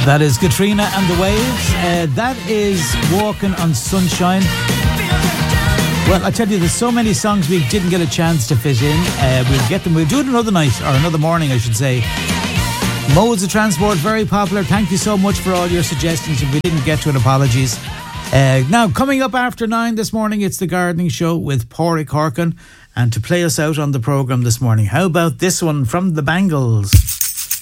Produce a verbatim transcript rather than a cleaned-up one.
That is Katrina and the Waves. Uh, that is Walking on Sunshine. Well, I tell you, there's so many songs we didn't get a chance to fit in. Uh, we'll get them. We'll do it another night, or another morning, I should say. Modes of transport, very popular. Thank you so much for all your suggestions. If we didn't get to it, apologies. Uh, now, coming up after nine this morning, it's the Gardening Show with Pádraig Corkin. And to play us out on the programme this morning, how about this one from the Bangles?